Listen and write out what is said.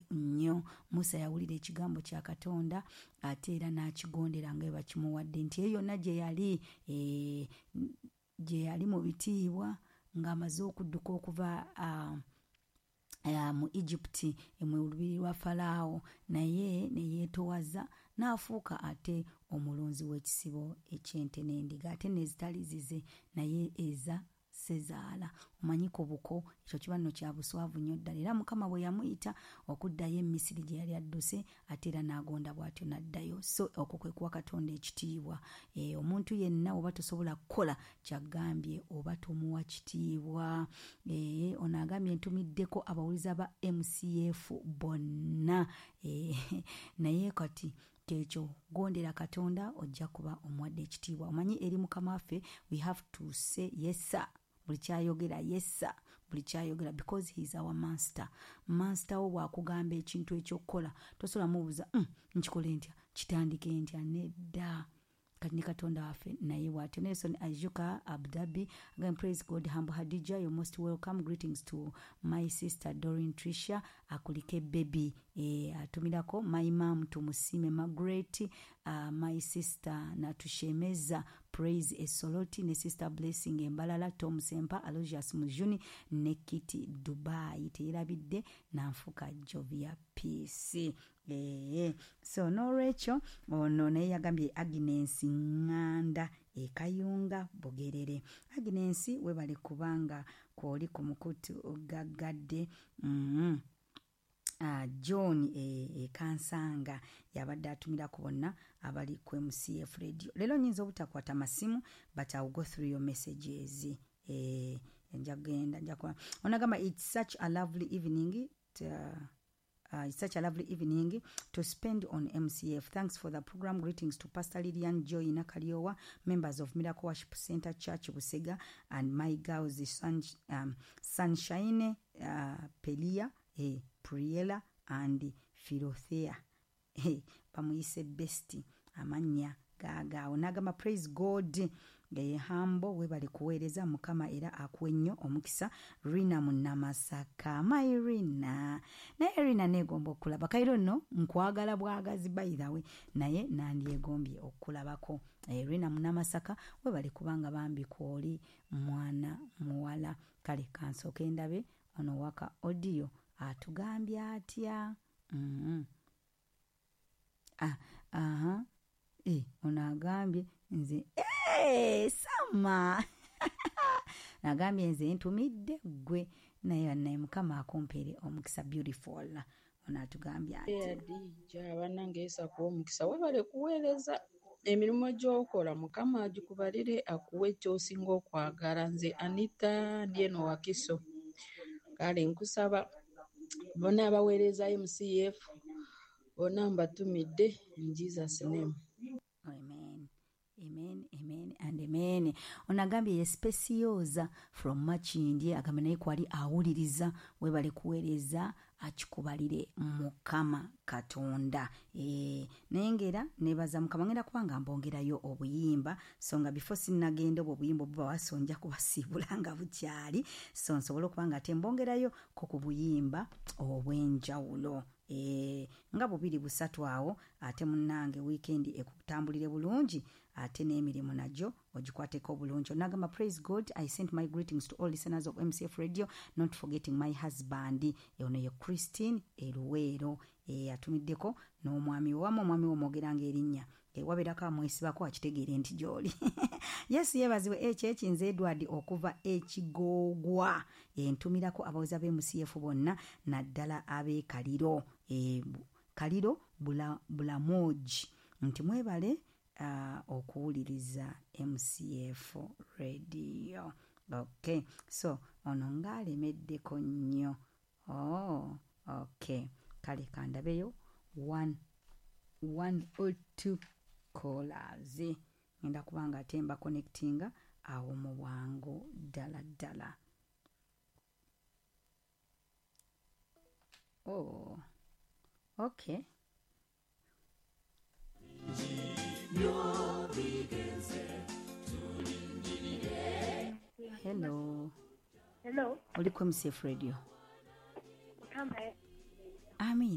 nnyo. Musa yawulira ekigambo kya Katonda ate era n'akigondera nga bakimuwadde nti eyo yonna gye yali mu bitiibwa ng'amaze okudduka okuva mu Egypt mu lubiri lwa Falaawo, naye ne yeetowaza n'afuuka ate omulunzi w'ekisibo eky'ente n'endiga, ate n'ezitali zize naye eza sezaala. Omanyi ku buko ekyo kiba nno kya buswavu nnyo ddala, era Mukama bwe yamuyita okuddayo e Misiri gye yali adduse ate era n'agonda bw'atyo n'addayo. So okwo kwe kuwa Katonda ekitiibwa. Omuntu yenna oba tosobola kukola kyagambye oba tomuwa kitiibwa. Ono agambye ntumiddeko abawuliza ba MCF bonna, naye kati ekyo gondera Katonda ojja kuba omuwadde ekitiibwa. Omanyi eri Mukama waffe we have to say yes sir. Buli kyayogera yes sir, buli kyayogera, because he is our master. Master wo bw'akugamba ekintu ekyokukola tosobola mubuuza nkikole ntya, kitandike ntya, nedda. Kati ne Katonda waffe naye bw'atyo. Nelson Ajuka Abdabi again, praise God. Humble Hadija, you're most welcome. Greetings to my sister Doreen Tricia Akulike baby. Atumirako my mom Tumusime Margaret, my sister Natushemeza Praise Esoloti, ne sister Blessing Embalala, Tom Sempa, Aloysius Mujuni, Nekiti Dubai, Terabide Nanfuka Jovia Peace. So n'olwekyo ono naye yagambye Agnes Nganda Kayunga Bugerere. Agnes webale kubanga kwoli ku mukutu ogaggadde. John Kansanga yabadde atumira ku bonna abali ku MCF radio. Lero nyinza obutakwata masimu, but I'll go through your messages. Njagenda onagamba it's such a lovely evening. It's such a lovely evening to spend on MCF. Thanks for the program. Greetings to Pastor Lillian Joy Nakaliowa, members of Miracle Worship Center Church Busega, and my girls, Sunshine, Pelia, Priela, and Philothea. Pamuyise besti amanya gaga. Onagama praise God. Hambo webali kuweereza Mukama era akuwe nnyo omukisa. Rina Munamasaka, my Rina. Naye Rina negomba okulaba. Kairo no nkwagala bwagazi by the way. Naye nandyegombye okulabako. Rina Munamasaka webali kubanga bambi kwoli mwana muwala. Kale kansooke ndabe ono waka audio atugambye atya. Ono agambye nze sama nagambye nze ntumidde gwe naye Mukama akompere omukisa beautiful. Ono atugambye ati abanange esa ku omukisa webale kuweereza emirimu gy'okola Mukama agikubalire akuwe ky'osinga okwagala. Nze Anita Ndieno Wakiso. Kale nkusaba bonna abaweereza MCF bonna mbatumidde in Jesus name. Amen. Amen, amen, and amen. Onagambye yespeciosa from Machindi agamba naye kwali awuliriza webale kuweereza akikubalire Mukama Katonda. Nengera nebaza Mukama ngenda kubanga mbongerayo obuyimba songa before sinnagenda obuyimba buba wasonja kubasiibulanga bukyali, so nsobola okubanga ate mbongerayo ko ku buyimba obwenjawulo. Nga bubiri busatu awo ate munnange weekend ekutambulire bulungi ate n'emirimu najjo ogikwateko bulungi. Onagamba praise God, I sent my greetings to all listeners of MCF radio, not forgetting my husband ono ye Christine Eruwero. Atumiddeko n'omwami wamu, omwami w'omwogeranga erinnya wabeerako amwesibako akitegeere nti gy'oli. Yes, yeebazibwe nze Edward okuva Ekigogwa. Ntumirako abawuza b'MCF bonna naddala ab'e Kaliro. Kaliro Bulamoji nti mwebale okuwuliriza MCF radio. Okay, so ono ng'alemeddeko nnyo. Okay, kale kandabeyo 1 or 2 callers. Ngenda kubanga atemba connectinga awo mu bwangu ddala. Okay. Hello. Oli ku MCF radio. Amen.